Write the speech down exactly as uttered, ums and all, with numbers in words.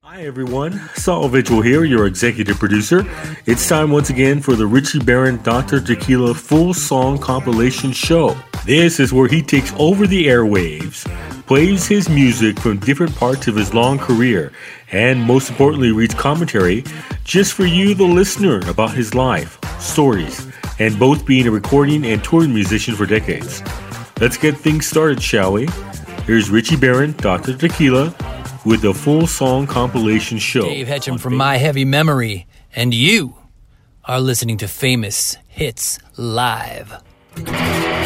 Hi everyone, Saul Vigil here, your executive producer. It's time once again for the Richie Barron Doctor Tequila Full Song Compilation Show. This is where he takes over the airwaves, plays his music from different parts of his long career, and most importantly reads commentary just for you, the listener, about his life, stories, and both being a recording and touring musician for decades. Let's get things started, shall we? Here's Richie Barron, Doctor Tequila, with the Full Song Compilation Show. Dave Hetcham from My Heavy Memory, and you are listening to Famous Hits Live.